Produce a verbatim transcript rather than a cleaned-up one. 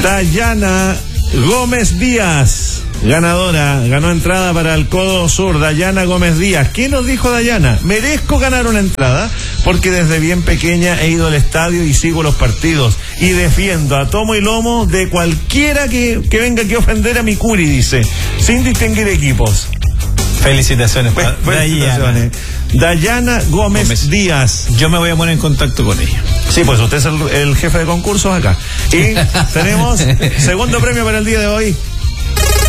Dayana Gómez Díaz, ganadora, ganó entrada para el Codo Sur, Dayana Gómez Díaz. ¿Qué nos dijo Dayana? Merezco ganar una entrada porque desde bien pequeña he ido al estadio y sigo los partidos y defiendo a tomo y lomo de cualquiera que, que venga aquí a ofender a mi Curi, dice, sin distinguir equipos. Felicitaciones, Pues, felicitaciones. Dayana Gómez, Gómez Díaz. Yo me voy a poner en contacto con ella. Sí, pues usted es el, el jefe de concursos acá. Y tenemos segundo premio para el día de hoy.